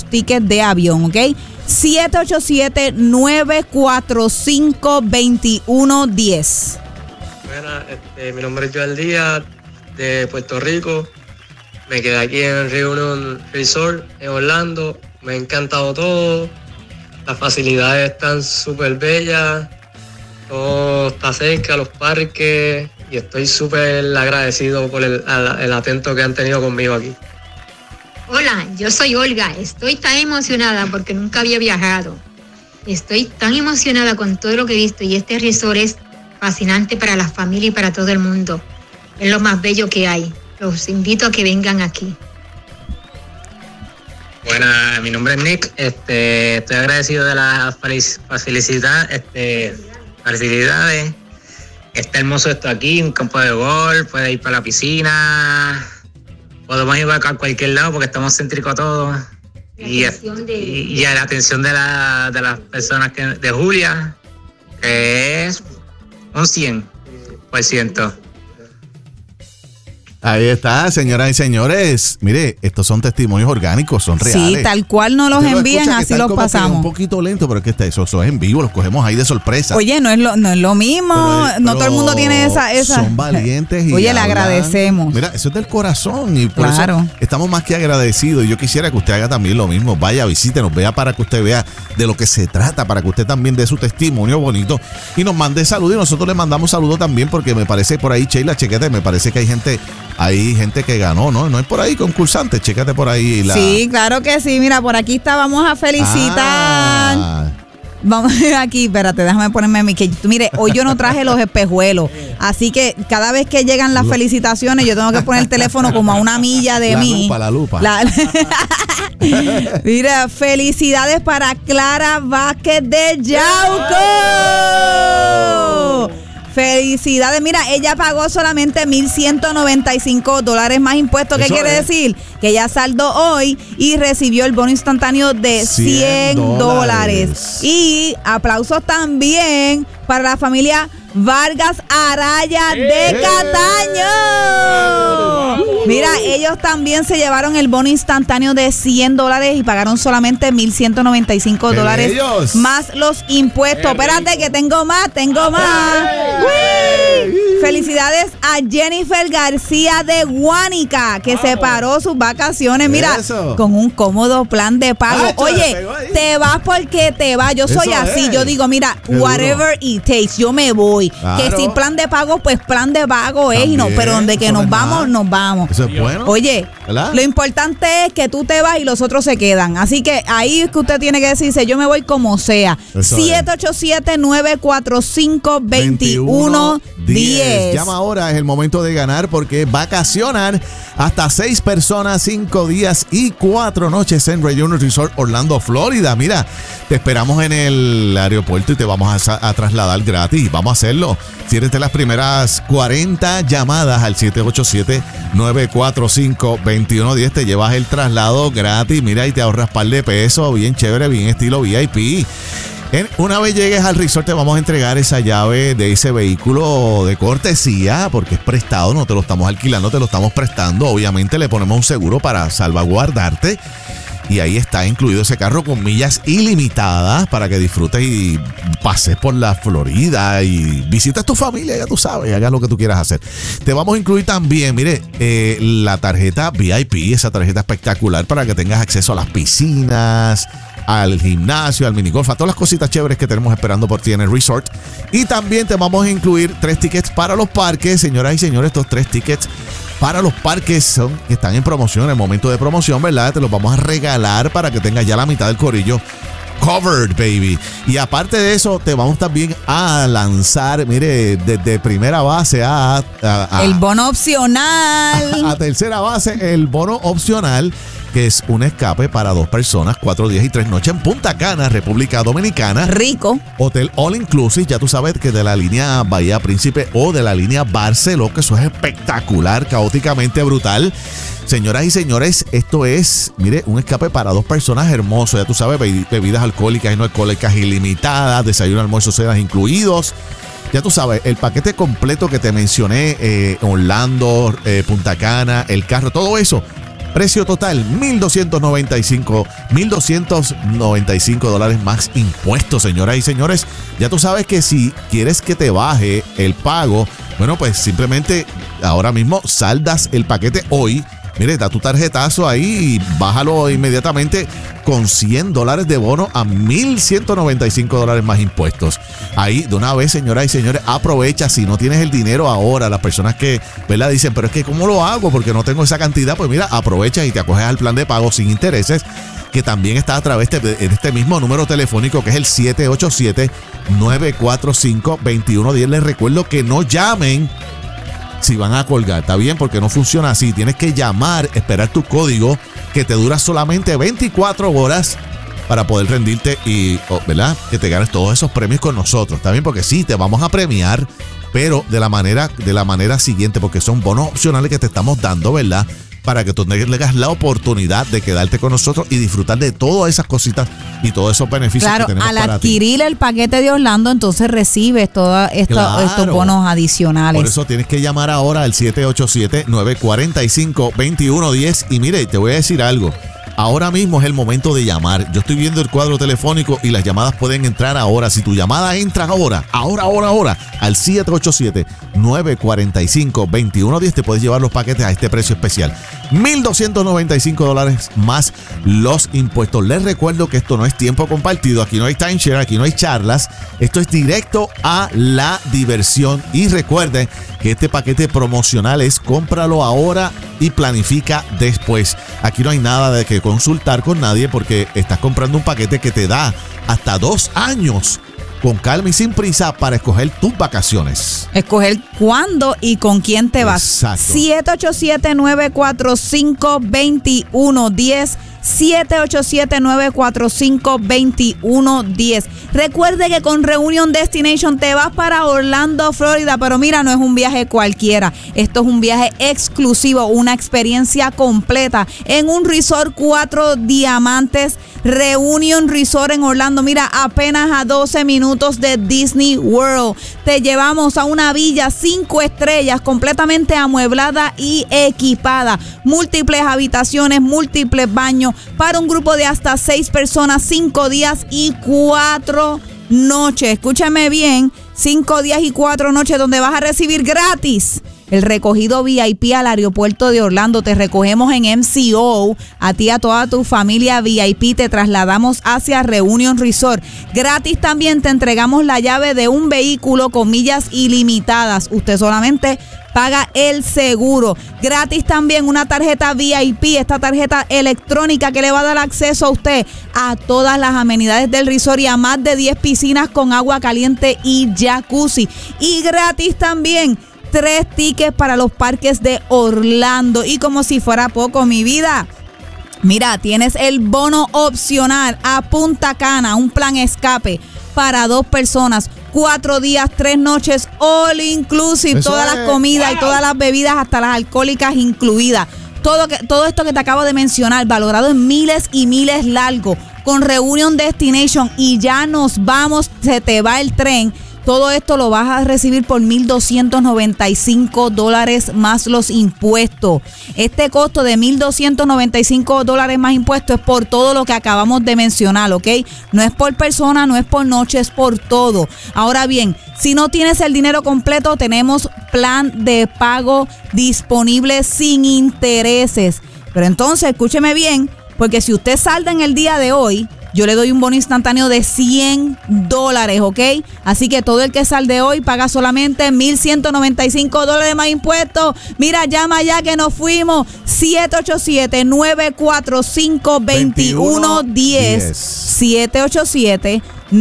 tickets de avión, ¿ok? 787-945-2110. Buenas, mi nombre es Joel Díaz, de Puerto Rico. Me quedé aquí en el Reunion Resort en Orlando. Me ha encantado todo. Las facilidades están súper bellas. Todo está cerca, los parques. Y estoy súper agradecido por el atento que han tenido conmigo aquí. Hola, yo soy Olga. Estoy tan emocionada porque nunca había viajado. Estoy tan emocionada con todo lo que he visto y este resort es fascinante para la familia y para todo el mundo. Es lo más bello que hay. Los invito a que vengan aquí. Buenas, mi nombre es Nick. Estoy agradecido de las facilidades. Está hermoso esto aquí, un campo de golf, puedes ir para la piscina, podemos ir a cualquier lado porque estamos céntricos a todos. Y a la atención de las personas de Julia, que es un 100%. Ahí está, señoras y señores. Mire, estos son testimonios orgánicos, son reales. Sí, tal cual nos los envían, así los pasamos. Un poquito lento, pero es que eso es en vivo, los cogemos ahí de sorpresa. Oye, no es lo mismo, no todo el mundo tiene esa. Son valientes y oye, le agradecemos. Mira, eso es del corazón y por eso estamos más que agradecidos. Y yo quisiera que usted haga también lo mismo. Vaya, visítenos, vea para que usted vea de lo que se trata, para que usted también dé su testimonio bonito y nos mande saludos. Y nosotros le mandamos saludos también porque me parece por ahí, Sheila, chequete, me parece que hay gente que ganó, ¿no? No es por ahí concursante, chécate por ahí. Sí, claro que sí. Mira, por aquí está, vamos a felicitar. Vamos aquí, espérate, déjame ponerme a mí. Que, mire, hoy yo no traje los espejuelos, así que cada vez que llegan las felicitaciones, yo tengo que poner el teléfono como a una milla de mí. La lupa. Mira, felicidades para Clara Vázquez de Yauco. Felicidades. Mira, ella pagó solamente $1,195 más impuestos. ¿Qué quiere decir? Que ella saldó hoy y recibió el bono instantáneo de $100. Y aplausos también para la familia Vargas Araya de Cataño. Mira, ellos también se llevaron el bono instantáneo de $100 y pagaron solamente $1,195 más los impuestos. Espérate que tengo más. Felicidades a Jennifer García de Guánica, que separó sus vacaciones, mira, con un cómodo plan de pago. Oye, te vas porque te vas. Yo soy así, yo digo, mira, whatever it takes, yo me voy. Claro. Que si plan de pago, pues plan de pago es, y no, pero donde que nos vamos, nos vamos. Eso es bueno. Oye, ¿verdad? Lo importante es que tú te vas y los otros se quedan. Así que ahí es que usted tiene que decirse, yo me voy como sea. 787-945-2110. Llama ahora, es el momento de ganar porque vacacionar hasta 6 personas, 5 días y 4 noches en Reunion Resort Orlando, Florida. Mira, te esperamos en el aeropuerto y te vamos a trasladar gratis. Vamos a hacerlo. Si eres de las primeras 40 llamadas al 787-945-2110, te llevas el traslado gratis. Mira, y te ahorras par de pesos, bien chévere, bien estilo VIP. Una vez llegues al resort te vamos a entregar esa llave de ese vehículo de cortesía porque es prestado, no te lo estamos alquilando, te lo estamos prestando. Obviamente le ponemos un seguro para salvaguardarte y ahí está incluido ese carro con millas ilimitadas para que disfrutes y pases por la Florida y visites tu familia, ya tú sabes, hagas lo que tú quieras hacer. Te vamos a incluir también, mire, la tarjeta VIP, esa tarjeta espectacular para que tengas acceso a las piscinas, al gimnasio, al minigolf, a todas las cositas chéveres que tenemos esperando por ti en el resort. Y también te vamos a incluir 3 tickets para los parques. Señoras y señores, estos 3 tickets para los parques están en promoción, en el momento de promoción, ¿verdad? Te los vamos a regalar para que tengas ya la mitad del corillo covered, baby. Y aparte de eso, te vamos también a lanzar, mire, desde primera base a el bono opcional. A tercera base, el bono opcional, que es un escape para 2 personas, 4 días y 3 noches en Punta Cana, República Dominicana. Rico. Hotel All Inclusive, ya tú sabes que de la línea Bahía Príncipe o de la línea Barceló, que eso es espectacular, caóticamente brutal. Señoras y señores, esto es, mire, un escape para 2 personas hermoso. Ya tú sabes, bebidas alcohólicas y no alcohólicas ilimitadas, desayuno, almuerzo, cenas incluidos. Ya tú sabes, el paquete completo que te mencioné, Orlando, Punta Cana, el carro, todo eso. Precio total, $1,295 más impuestos, señoras y señores. Ya tú sabes que si quieres que te baje el pago, bueno, pues simplemente ahora mismo saldas el paquete hoy. Mire, da tu tarjetazo ahí y bájalo inmediatamente con $100 de bono a $1,195 más impuestos. Ahí, de una vez, señoras y señores, aprovecha. Si no tienes el dinero ahora, las personas que, ¿verdad?, dicen, pero es que ¿cómo lo hago? Porque no tengo esa cantidad. Pues mira, aprovecha y te acoges al plan de pago sin intereses, que también está a través de este mismo número telefónico, que es el 787-945-2110. Les recuerdo que no llamen si van a colgar, ¿está bien? Porque no funciona así. Tienes que llamar, esperar tu código, que te dura solamente 24 horas para poder rendirte y, ¿verdad?, que te ganes todos esos premios con nosotros, ¿está bien? Porque sí, te vamos a premiar, pero de la manera siguiente, porque son bonos opcionales que te estamos dando, ¿verdad?, para que tú tengas la oportunidad de quedarte con nosotros y disfrutar de todas esas cositas y todos esos beneficios que tenemos para ti. Claro, al adquirir el paquete de Orlando, entonces recibes todos estos bonos adicionales. Por eso tienes que llamar ahora al 787-945-2110. Y mire, te voy a decir algo. Ahora mismo es el momento de llamar. Yo estoy viendo el cuadro telefónico y las llamadas pueden entrar ahora. Si tu llamada entra ahora, al 787-945-2110, te puedes llevar los paquetes a este precio especial. $1,295 más los impuestos. Les recuerdo que esto no es tiempo compartido. Aquí no hay timeshare, aquí no hay charlas. Esto es directo a la diversión. Y recuerden que este paquete promocional es cómpralo ahora y planifica después. Aquí no hay nada de que consultar con nadie, porque estás comprando un paquete que te da hasta 2 años con calma y sin prisa para escoger tus vacaciones. Escoger cuándo y con quién te vas. Exacto. 787-945-2110. 787-945-2110. Recuerde que con Reunion Destination te vas para Orlando, Florida, pero mira, no es un viaje cualquiera. Esto es un viaje exclusivo, una experiencia completa en un resort 4 diamantes, Reunion Resort en Orlando. Mira, apenas a 12 minutos de Disney World. Te llevamos a una villa 5 estrellas completamente amueblada y equipada. Múltiples habitaciones, múltiples baños para un grupo de hasta 6 personas, 5 días y 4 noches. Escúchame bien, 5 días y 4 noches donde vas a recibir gratis el recogido VIP al aeropuerto de Orlando. Te recogemos en MCO, a ti y a toda tu familia VIP te trasladamos hacia Reunion Resort. Gratis también te entregamos la llave de un vehículo con millas ilimitadas. Usted solamente paga el seguro. Gratis también una tarjeta VIP, esta tarjeta electrónica que le va a dar acceso a usted a todas las amenidades del resort y a más de 10 piscinas con agua caliente y jacuzzi. Y gratis también 3 tickets para los parques de Orlando. Y como si fuera poco, mi vida, mira, tienes el bono opcional a Punta Cana, un plan escape para 2 personas, 4 días, 3 noches, all inclusive. Eso, todas las comidas y todas las bebidas, hasta las alcohólicas incluidas. Todo esto que te acabo de mencionar, valorado en miles y miles largo, con Reunion Destination. Y ya nos vamos, se te va el tren. Todo esto lo vas a recibir por $1,295 más los impuestos. Este costo de $1,295 más impuestos es por todo lo que acabamos de mencionar, ¿ok? No es por persona, no es por noche, es por todo. Ahora bien, si no tienes el dinero completo, tenemos plan de pago disponible sin intereses. Pero entonces, escúcheme bien, porque si usted salda en el día de hoy, yo le doy un bono instantáneo de $100, ¿ok? Así que todo el que salde hoy paga solamente $1,195 más impuestos. Mira, llama ya que nos fuimos. 787-945-2110.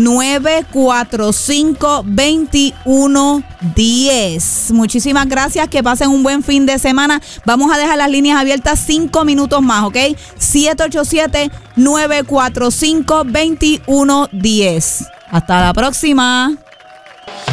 787-945-2110. Muchísimas gracias, que pasen un buen fin de semana. Vamos a dejar las líneas abiertas 5 minutos más, ¿ok? 787-945-2110. Hasta la próxima.